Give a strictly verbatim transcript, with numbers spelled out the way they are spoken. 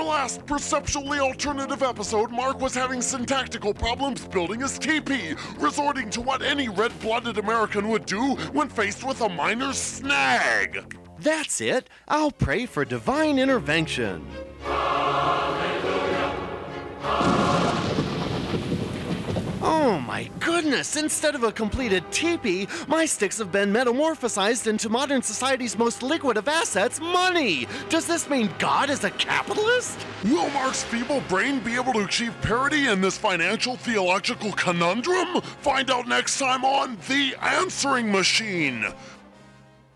our last perceptually alternative episode, Mark was having syntactical problems building his teepee, resorting to what any red-blooded American would do when faced with a minor snag. That's it. I'll pray for divine intervention. Oh my goodness, instead of a completed teepee, my sticks have been metamorphosized into modern society's most liquid of assets, money! Does this mean God is a capitalist? Will Mark's feeble brain be able to achieve parity in this financial theological conundrum? Find out next time on The Answering Machine.